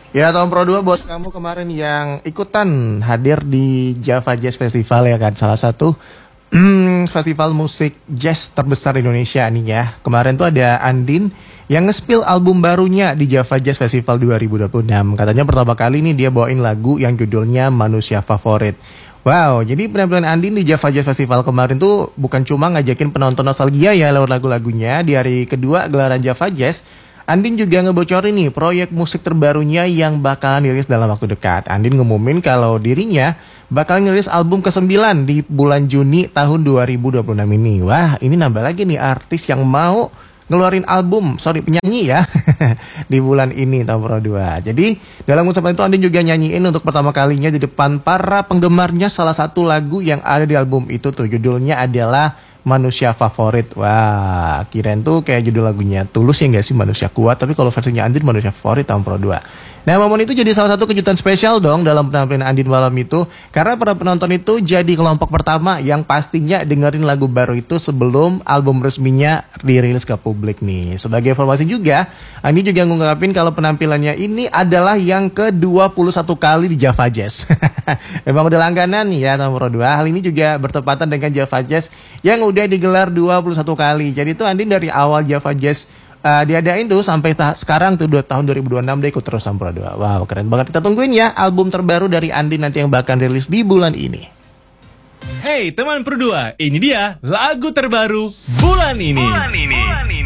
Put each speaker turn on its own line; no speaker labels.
Ya, tahun Pro 2 buat kamu kemarin yang ikutan hadir di Java Jazz Festival ya kan. Salah satu festival musik jazz terbesar di Indonesia nih ya. Kemarin tuh ada Andin yang nge-spill album barunya di Java Jazz Festival 2026. Katanya pertama kali nih dia bawain lagu yang judulnya Manusia Favorit. Wow, jadi penampilan Andin di Java Jazz Festival kemarin tuh bukan cuma ngajakin penonton nostalgia ya lewat lagu-lagunya. Di hari kedua gelaran Java Jazz, Andin juga ngebocorin nih proyek musik terbarunya yang bakalan dirilis dalam waktu dekat. Andin ngumumin kalau dirinya bakal ngerilis album ke-9 di bulan Juni tahun 2026 ini. Wah, ini nambah lagi nih artis yang mau ngeluarin album, penyanyi ya, di bulan ini tahun Pro 2. Jadi, dalam ucapan itu Andin juga nyanyiin untuk pertama kalinya di depan para penggemarnya salah satu lagu yang ada di album itu tuh. Judulnya adalah Manusia Favorit. Wah, kirain tuh kayak judul lagunya Tulus ya nggak sih, Manusia Kuat. Tapi kalau versinya Andin Manusia Favorit tahun Pro 2. Nah, momen itu jadi salah satu kejutan spesial dong dalam penampilan Andin malam itu. Karena para penonton itu jadi kelompok pertama yang pastinya dengerin lagu baru itu sebelum album resminya dirilis ke publik nih. Sebagai informasi juga, Andin juga ngungkapin kalau penampilannya ini adalah yang ke-21 kali di Java Jazz. Memang udah langganan nih ya tahun Pro 2. Hal ini juga bertepatan dengan Java Jazz yang udah digelar 21 kali. Jadi itu Andin dari awal Java Jazz diadain tuh sampai sekarang tuh tahun 2026 dia ikut terus sama Pro 2. Wow, keren banget. Kita tungguin ya album terbaru dari Andin nanti yang bakal rilis di bulan ini.
Hey teman Pro 2, ini dia lagu terbaru bulan ini.